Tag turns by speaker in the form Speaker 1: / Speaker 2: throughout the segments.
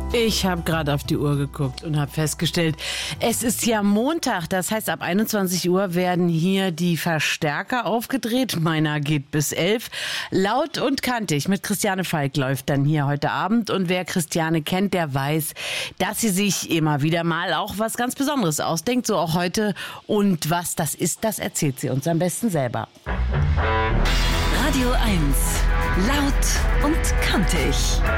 Speaker 1: Ich habe gerade auf die Uhr geguckt und habe festgestellt, es ist ja Montag. Das heißt, ab 21 Uhr werden hier die Verstärker aufgedreht. Meiner geht bis 11. Laut und kantig mit Christiane Falk läuft dann hier heute Abend. Und wer Christiane kennt, der weiß, dass sie sich immer wieder mal auch was ganz Besonderes ausdenkt. So auch heute. Und was das ist, das erzählt sie uns am besten selber.
Speaker 2: Radio 1. Laut und kantig.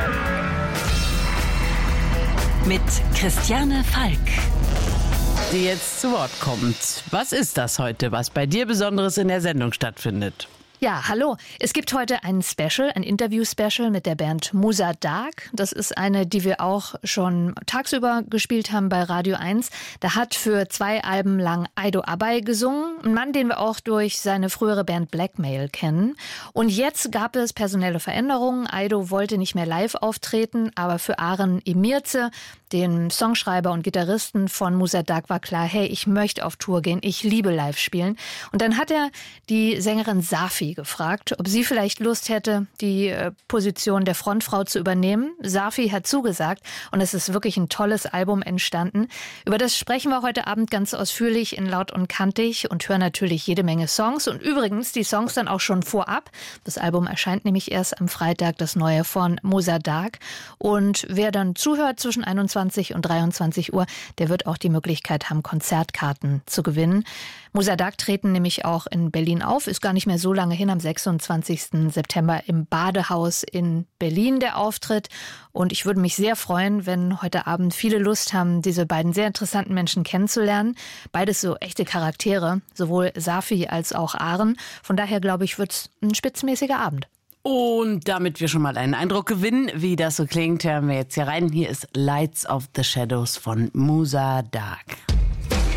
Speaker 2: Mit Christiane Falk.
Speaker 1: Die jetzt zu Wort kommt. Was ist das heute, was bei dir Besonderes in der Sendung stattfindet?
Speaker 3: Ja, hallo. Es gibt heute ein Special, ein Interview-Special mit der Band Musa Dark. Das ist eine, die wir auch schon tagsüber gespielt haben bei Radio 1. Da hat für 2 Alben lang Aido Abay gesungen. Ein Mann, den wir auch durch seine frühere Band Blackmail kennen. Und jetzt gab es personelle Veränderungen. Aido wollte nicht mehr live auftreten, aber für Aren Emirze, den Songschreiber und Gitarristen von Musa Dark, war klar, hey, ich möchte auf Tour gehen, ich liebe Live-Spielen. Und dann hat er die Sängerin Safi gefragt, ob sie vielleicht Lust hätte, die Position der Frontfrau zu übernehmen. Safi hat zugesagt und es ist wirklich ein tolles Album entstanden. Über das sprechen wir heute Abend ganz ausführlich in Laut und Kantig und hören natürlich jede Menge Songs. Und übrigens die Songs dann auch schon vorab. Das Album erscheint nämlich erst am Freitag, das neue von Musa Dark. Und wer dann zuhört zwischen 21 und 23 Uhr, der wird auch die Möglichkeit haben, Konzertkarten zu gewinnen. Musa Dark treten nämlich auch in Berlin auf, ist gar nicht mehr so lange hin, am 26. September im Badehaus in Berlin der Auftritt. Und ich würde mich sehr freuen, wenn heute Abend viele Lust haben, diese beiden sehr interessanten Menschen kennenzulernen. Beides so echte Charaktere, sowohl Safi als auch Aren. Von daher, glaube ich, wird es ein spitzenmäßiger Abend.
Speaker 1: Und damit wir schon mal einen Eindruck gewinnen, wie das so klingt, hören wir jetzt hier rein. Hier ist Lights of the Shadows von Musa Dark.